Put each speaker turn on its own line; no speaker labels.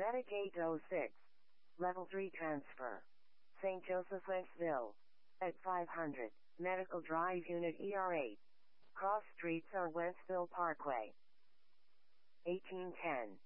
Medicaid 06. Level 3 transfer. St. Joseph, Wentzville. At 500. Medical Drive Unit ER8. Cross streets are Wentzville Parkway. 1810.